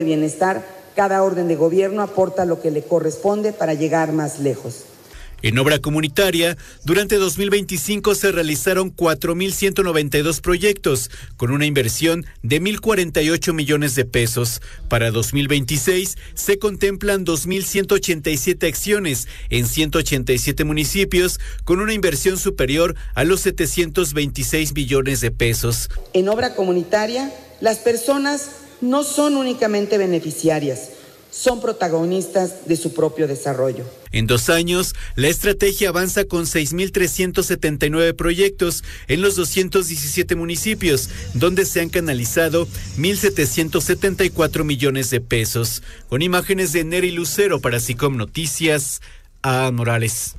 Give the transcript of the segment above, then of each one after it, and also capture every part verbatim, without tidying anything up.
bienestar, cada orden de gobierno aporta lo que le corresponde para llegar más lejos. En obra comunitaria, durante dos mil veinticinco se realizaron cuatro mil ciento noventa y dos proyectos, con una inversión de mil cuarenta y ocho millones de pesos. Para dos mil veintiséis se contemplan dos mil ciento ochenta y siete acciones en ciento ochenta y siete municipios, con una inversión superior a los setecientos veintiséis millones de pesos. En obra comunitaria, las personas no son únicamente beneficiarias, son protagonistas de su propio desarrollo. En dos años, la estrategia avanza con seis mil trescientos setenta y nueve proyectos en los doscientos diecisiete municipios, donde se han canalizado mil setecientos setenta y cuatro millones de pesos. Con imágenes de Neri Lucero para SICOM Noticias, A. Morales.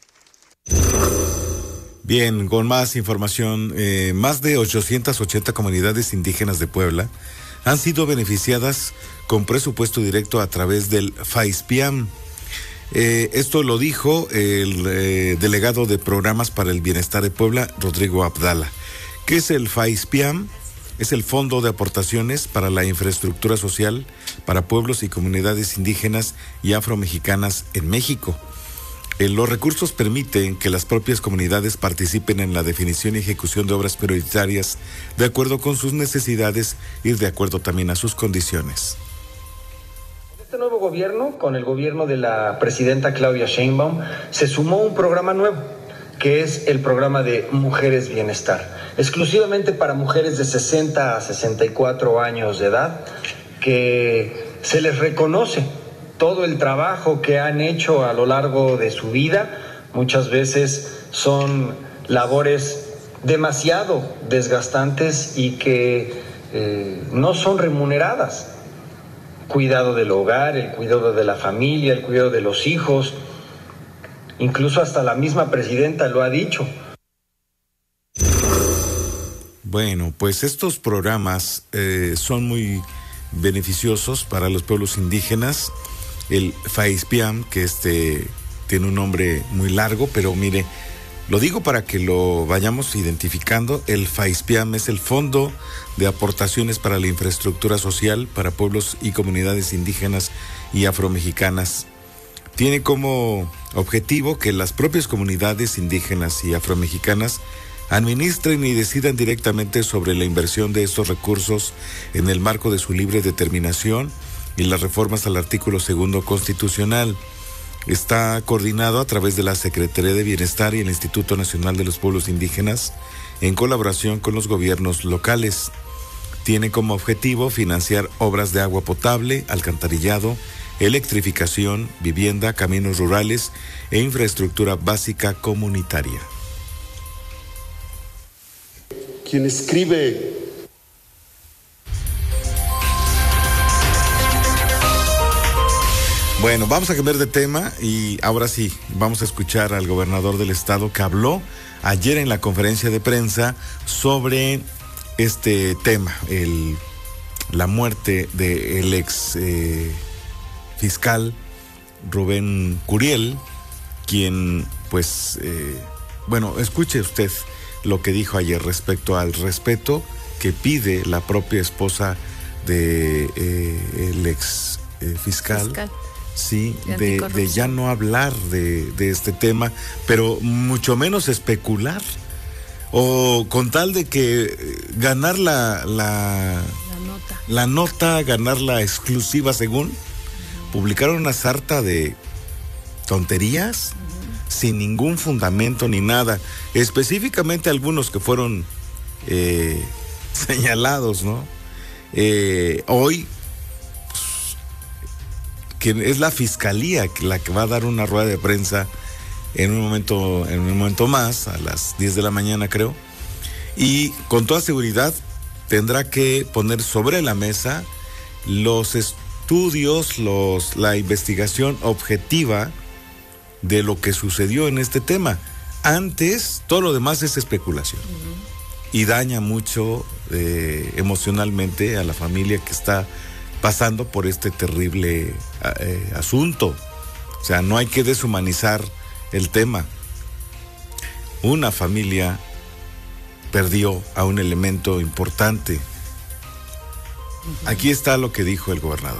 Bien, con más información, eh, más de ochocientas ochenta comunidades indígenas de Puebla han sido beneficiadas con presupuesto directo a través del FAISPIAM. Eh, esto lo dijo el eh, delegado de Programas para el Bienestar de Puebla, Rodrigo Abdala. ¿Qué es el FAISPIAM? Es el Fondo de Aportaciones para la Infraestructura Social para Pueblos y Comunidades Indígenas y Afromexicanas en México. Eh, los recursos permiten que las propias comunidades participen en la definición y ejecución de obras prioritarias de acuerdo con sus necesidades y de acuerdo también a sus condiciones. Este nuevo gobierno, con el gobierno de la presidenta Claudia Sheinbaum, se sumó un programa nuevo, que es el programa de Mujeres Bienestar, exclusivamente para mujeres de sesenta a sesenta y cuatro años de edad, que se les reconoce todo el trabajo que han hecho a lo largo de su vida. Muchas veces son labores demasiado desgastantes y que eh, no son remuneradas. Cuidado del hogar, el cuidado de la familia, el cuidado de los hijos, incluso hasta la misma presidenta lo ha dicho. Bueno, pues estos programas eh, son muy beneficiosos para los pueblos indígenas. El FAISPIAM, que este tiene un nombre muy largo, pero mire, lo digo para que lo vayamos identificando. El FAISPIAM es el Fondo de Aportaciones para la Infraestructura Social para Pueblos y Comunidades Indígenas y Afromexicanas. Tiene como objetivo que las propias comunidades indígenas y afromexicanas administren y decidan directamente sobre la inversión de estos recursos en el marco de su libre determinación y las reformas al artículo segundo constitucional. Está coordinado a través de la Secretaría de Bienestar y el Instituto Nacional de los Pueblos Indígenas en colaboración con los gobiernos locales. Tiene como objetivo financiar obras de agua potable, alcantarillado, electrificación, vivienda, caminos rurales e infraestructura básica comunitaria. Quien escribe Bueno, vamos a cambiar de tema y ahora sí, vamos a escuchar al gobernador del estado que habló ayer en la conferencia de prensa sobre este tema, el, la muerte del ex eh, fiscal Rubén Curiel, quien pues, eh, bueno, escuche usted lo que dijo ayer respecto al respeto que pide la propia esposa de eh, el ex eh, fiscal. fiscal. Sí, de, de ya no hablar de, de este tema, pero mucho menos especular, o con tal de que ganar la, la, la, nota. la nota, ganar la exclusiva según, uh-huh. Publicaron una sarta de tonterías, uh-huh. Sin ningún fundamento ni nada, específicamente algunos que fueron eh, señalados, ¿no? Eh, hoy que es la fiscalía la que va a dar una rueda de prensa en un momento, en un momento más, a las diez de la mañana creo, y con toda seguridad tendrá que poner sobre la mesa los estudios, los, la investigación objetiva de lo que sucedió en este tema. Antes, todo lo demás es especulación. Uh-huh. Y daña mucho eh, emocionalmente a la familia que está pasando por este terrible eh, asunto. O sea, no hay que deshumanizar el tema. Una familia perdió a un elemento importante. Uh-huh. Aquí está lo que dijo el gobernador.